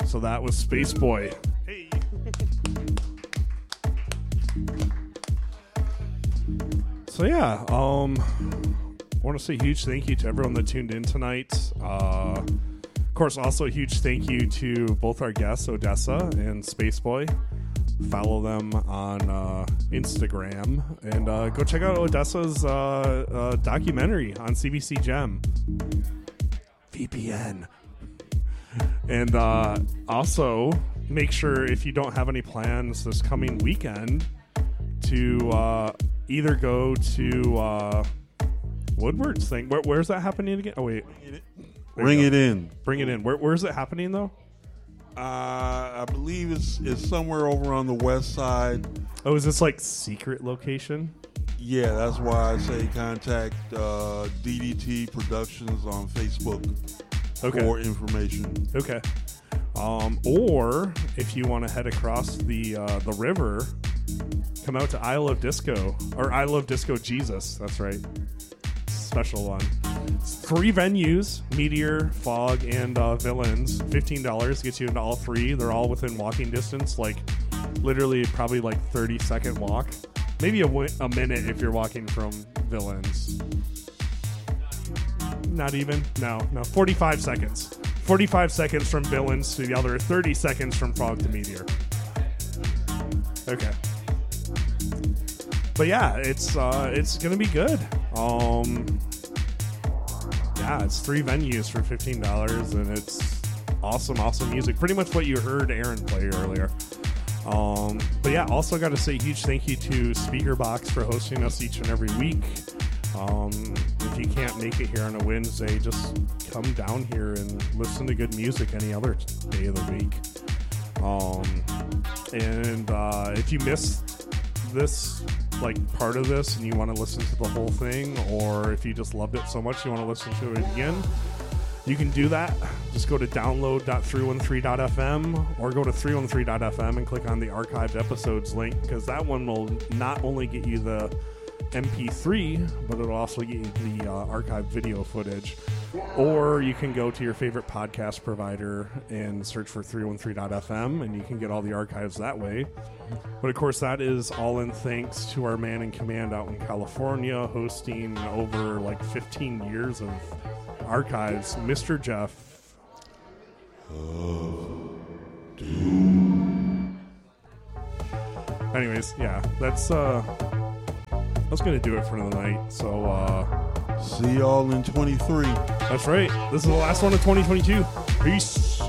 So that was Space Boy. Hey. So yeah, I want to say a huge thank you to everyone that tuned in tonight. Of course, also a huge thank you to both our guests, Odessa and Space Boy. Follow them on Instagram and go check out Odessa's documentary on CBC Gem. VPN. And also make sure, if you don't have any plans this coming weekend, to either go to Woodward's thing. Where's that happening again? Oh, wait. Bring it in. Bring it in. Where's it happening, though? I believe it's somewhere over on the west side. Oh, is this like secret location? Yeah, that's why I say contact DDT Productions on Facebook for information. Okay. Or if you want to head across the river, come out to I Love Disco, or I Love Disco Jesus. That's right. Special one. It's 3 venues: Meteor, Fog, and Villains. $15 gets you into all 3. They're all within walking distance, like literally probably like 30-second walk. Maybe a minute if you're walking from Villains. Not even? No. 45 seconds. 45 seconds from Villains to the other, 30 seconds from Fog to Meteor. Okay. But yeah, it's gonna be good. Yeah, it's 3 venues for $15, and it's awesome music. Pretty much what you heard Aaron play earlier. But yeah, also got to say a huge thank you to Speakerbox for hosting us each and every week. If you can't make it here on a Wednesday, just come down here and listen to good music any other day of the week. And if you missed this, like part of this, and you want to listen to the whole thing, or if you just loved it so much you want to listen to it again, you can do that. Just go to download.313.fm or go to 313.fm and click on the archived episodes link, because that one will not only get you the MP3, but it'll also get you the archived video footage. Or you can go to your favorite podcast provider and search for 313.fm, and you can get all the archives that way. But of course, that is all in thanks to our man in command out in California, hosting over like 15 years of archives, Mr. Jeff. Anyways, yeah, that's gonna do it for the night. So see y'all in 23. That's right. This is the last one of 2022. Peace.